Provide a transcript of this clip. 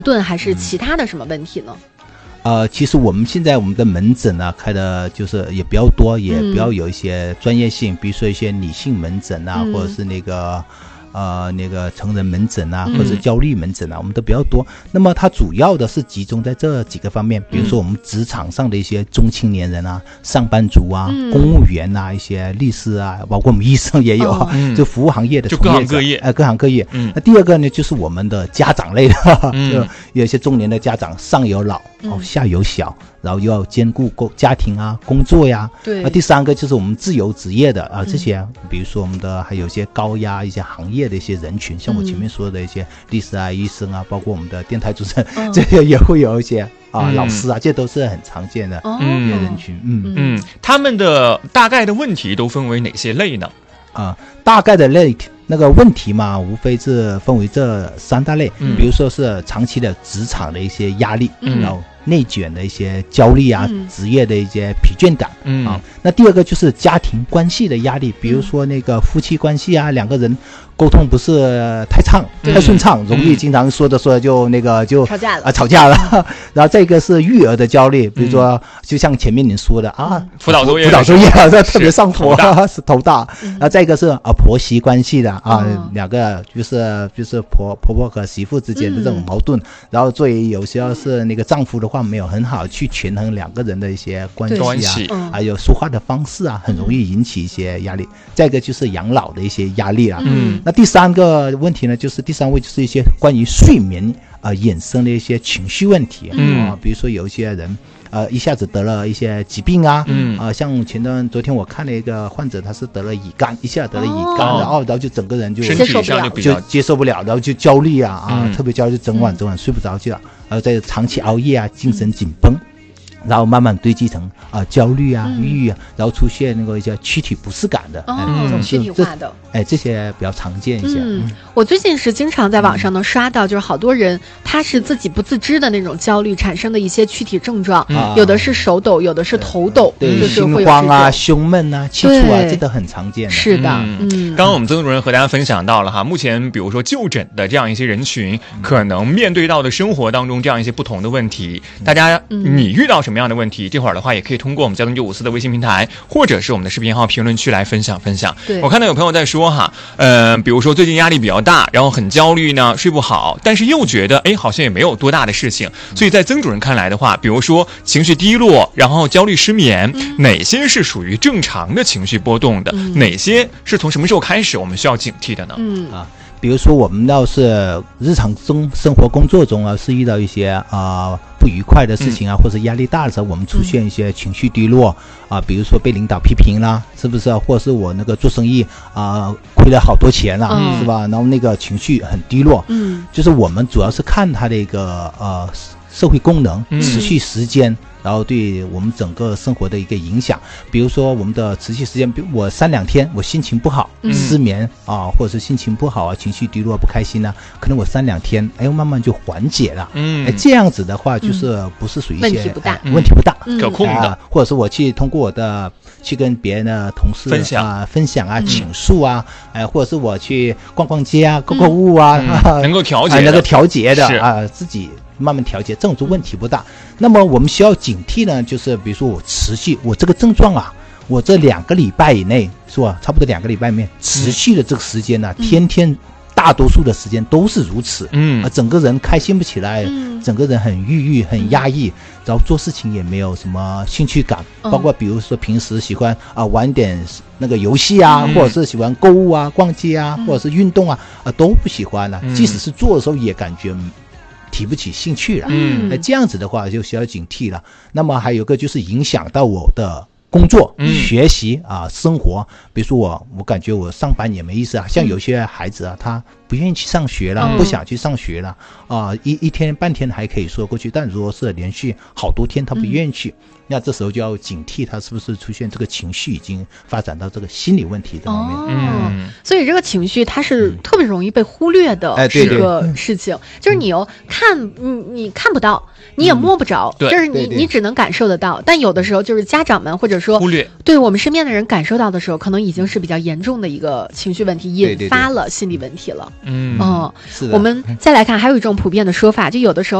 盾，还是其他的什么问题呢？ 其实我们现在我们的门诊呢开的就是也比较多，也比较有一些专业性，比如说一些女性门诊啊，或者是那个成人门诊啊，或者焦虑门诊啊，我们都比较多。那么它主要的是集中在这几个方面，比如说我们职场上的一些中青年人啊，上班族啊，公务员啊，一些律师啊，包括我们医生也有，就服务行业的从业者，各行各业。那第二个呢，就是我们的家长类的，就有一些中年的家长，上有老，下有小，然后又要兼顾家庭啊、工作呀。 对。 那第三个就是我们自由职业的啊，这些，比如说我们的还有一些高压一些行业的一些人群，像我前面说的一些律师啊、医生啊，包括我们的电台主持人，这些也会有一些老师啊，这都是很常见的人群。 他们的大概的问题都分为哪些类呢？ 大概的那个问题嘛，无非是分为这三大类，比如说是长期的职场的一些压力，然后内卷的一些焦虑啊，职业的一些疲倦感，那第二个就是家庭关系的压力，比如说那个夫妻关系啊，两个人沟通不是太顺畅，容易经常说着就吵架了然后再一个是育儿的焦虑，比如说就像前面您说的辅导作业特别上火是头大，然后再一个是婆媳关系的两个就是婆婆和媳妇之间的这种矛盾，然后作为有时候是那个丈夫的话没有很好去权衡两个人的一些关系啊，还有说话的方式啊，很容易引起一些压力。再一个就是养老的一些压力啊。那第三个问题呢，就是第三位就是一些关于睡眠衍生的一些情绪问题比如说有一些人一下子得了一些疾病啊，像昨天我看了一个患者，他是得了乙肝，一下得了乙肝，然后就整个人就接受不了，然后就焦虑特别焦虑，整晚睡不着觉，然后再长期熬夜啊，精神紧绷。然后慢慢堆积成焦虑啊、抑郁啊，然后出现那个一些躯体不适感的躯体化的这些比较常见一些。 我最近是经常在网上能刷到，就是好多人他是自己不自知的那种焦虑产生的一些躯体症状，有的是手抖，有的是头抖，就是心慌啊、胸闷啊、气促啊，这都很常见的。 是的， 刚刚我们曾主任和大家分享到了哈，目前比如说就诊的这样一些人群，可能面对到的生活当中这样一些不同的问题，大家你遇到什么样的问题，这会儿的话也可以通过我们交通954的微信平台，或者是我们的视频号评论区来分享。我看到有朋友在说哈，比如说最近压力比较大，然后很焦虑呢，睡不好，但是又觉得好像也没有多大的事情。所以在曾主任看来的话，比如说情绪低落，然后焦虑失眠，哪些是属于正常的情绪波动的，哪些是从什么时候开始我们需要警惕的呢？ 比如说我们要是日常中生活工作中是遇到一些不愉快的事情或者压力大的时候，我们出现一些情绪低落比如说被领导批评啦，是不是或者是我那个做生意亏了好多钱啦，是吧？然后那个情绪很低落，就是我们主要是看它的一个社会功能、持续时间，然后对我们整个生活的一个影响。比如说我们的持续时间，比如我3-2天我心情不好，失眠或者是心情不好情绪低落不开心可能我3-2天慢慢就缓解了。这样子的话就是不是属于一些问题不大可控的， 或者是我去通过我的去跟别人的同事分享倾诉或者是我去逛逛街购物能够调节的自己慢慢调节，这种问题不大。那么我们需要警惕呢，就是比如说我持续我这个症状我这2个礼拜以内是吧，差不多2个礼拜里面持续的这个时间天天大多数的时间都是如此，整个人开心不起来，整个人很郁郁很压抑，然后做事情也没有什么兴趣感，包括比如说平时喜欢玩点那个游戏或者是喜欢购物逛街或者是运动都不喜欢了，即使是做的时候也感觉提不起兴趣了，这样子的话就需要警惕了。那么还有个就是影响到我的工作、学习生活，比如说我感觉我上班也没意思像有些孩子他不愿意去上学了，不想去上学了一天半天还可以说过去，但如果是连续好多天他不愿意去，那这时候就要警惕他是不是出现这个情绪已经发展到这个心理问题这方面。 所以这个情绪它是特别容易被忽略的一个事情，就是你看不到，你也摸不着，就是你只能感受得到。但有的时候就是家长们或者说忽略， 对我们身边的人感受到的时候，可能已经是比较严重的一个情绪问题，引发了心理问题了。 是的。 我们再来看，还有一种普遍的说法，就有的时候